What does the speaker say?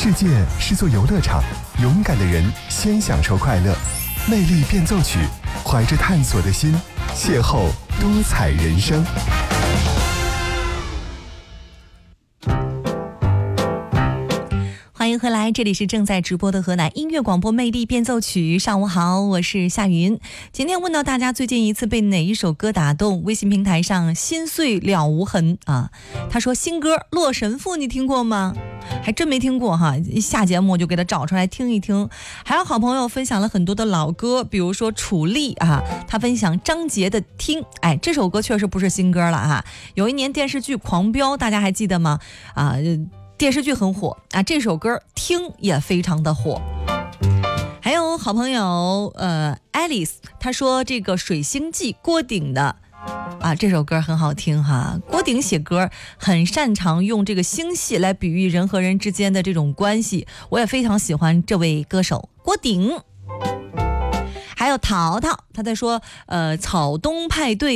世界是座游乐场，勇敢的人先享受快乐。魅力变奏曲，怀着探索的心，邂逅多彩人生。 欢迎回来，这里是正在直播的河南音乐广播魅力变奏曲。上午好，我是夏云。今天问到大家最近一次被哪一首歌打动，微信平台上心碎了无痕啊，他说新歌《洛神赋》你听过吗？还真没听过哈，下节目我就给他找出来听一听。还有好朋友分享了很多的老歌，比如说楚丽啊，他分享张杰的《听》，哎，这首歌确实不是新歌了哈。有一年电视剧《狂飙》，大家还记得吗？啊，电视剧很火啊，这首歌听也非常的火。还有好朋友Alice， 他说这个《水星记》郭顶的啊，这首歌很好听哈。郭顶写歌很擅长用这个星系来比喻人和人之间的这种关系，我也非常喜欢这位歌手郭顶。还有淘淘，他在说草东派对